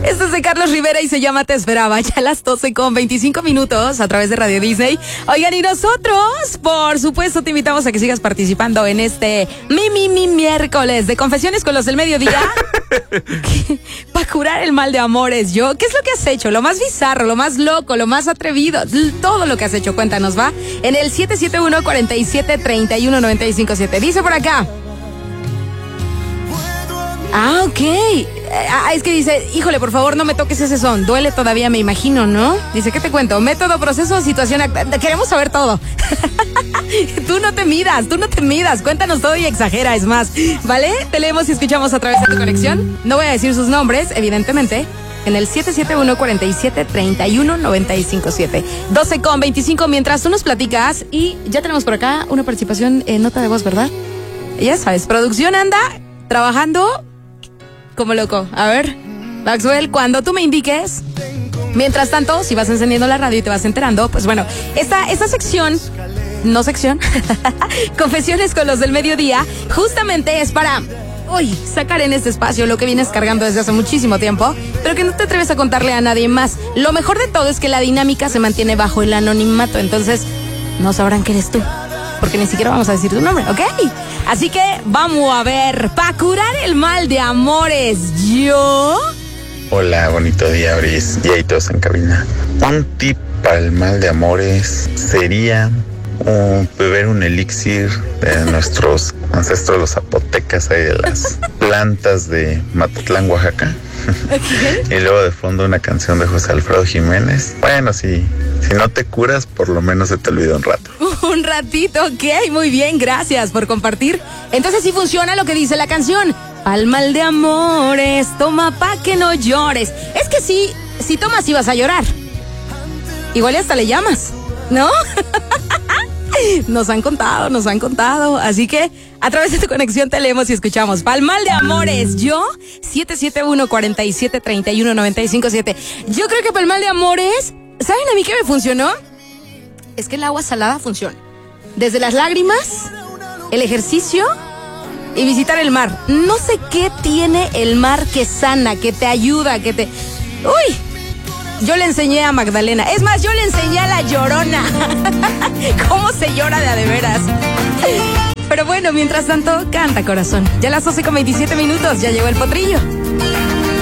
Esto es de Carlos Rivera y se llama Te Esperaba. Ya a las 12:25 a través de Radio Disney. Oigan, y nosotros, por supuesto, te invitamos a que sigas participando en este miércoles de Confesiones con los del Mediodía. Para curar el mal de amores, yo. ¿Qué es lo que has hecho? Lo más bizarro, lo más loco, lo más atrevido. Todo lo que has hecho, cuéntanos, ¿va? En el 771-47-31-957. Dice por acá. Ah, ok. Es que dice, híjole, por favor, no me toques ese son. Duele todavía, me imagino, ¿no? Dice, ¿qué te cuento? Método, proceso, situación. Queremos saber todo. Tú no te midas. Cuéntanos todo y exagera, es más. ¿Vale? Te leemos y escuchamos a través de tu conexión. No voy a decir sus nombres, evidentemente. En el 771-47-31-957. 12:25, mientras tú nos platicas. Y ya tenemos por acá una participación en nota de voz, ¿verdad? Ya sabes, producción anda trabajando como loco. A ver, Maxwell, cuando tú me indiques. Mientras tanto, si vas encendiendo la radio y te vas enterando, pues bueno, esta sección, Confesiones con los del Mediodía, justamente es para sacar en este espacio lo que vienes cargando desde hace muchísimo tiempo, pero que no te atreves a contarle a nadie más. Lo mejor de todo es que la dinámica se mantiene bajo el anonimato, entonces no sabrán que eres tú, porque ni siquiera vamos a decir tu nombre, ¿ok? Así que vamos a ver, para curar el mal de amores, yo... Hola, bonito día, Bris. Y ahí todos en cabina. Un tip para el mal de amores sería beber un elixir de nuestros ancestros, los zapotecas, ahí de las plantas de Matatlán, Oaxaca. Okay. Y luego de fondo una canción de José Alfredo Jiménez. Bueno, si no te curas, por lo menos se te olvida un rato. Un ratito, ok, muy bien, gracias por compartir. Entonces sí funciona lo que dice la canción. Al mal de amores, toma pa' que no llores. Es que sí, si tomas sí vas a llorar. Igual hasta le llamas, ¿no? Nos han contado. Así que a través de tu conexión te leemos y escuchamos. Pa'l mal de amores, yo 771-47-31-957. Yo creo que pa'l mal de amores, ¿saben a mí qué me funcionó? Es que el agua salada funciona. Desde las lágrimas, el ejercicio y visitar el mar. No sé qué tiene el mar que sana, que te ayuda, que te... ¡Uy! Yo le enseñé a Magdalena. Es más, yo le enseñé a la Llorona. ¿Cómo se llora de a de veras? Pero bueno, mientras tanto, canta, corazón. Ya a las 12:27, ya llegó el potrillo.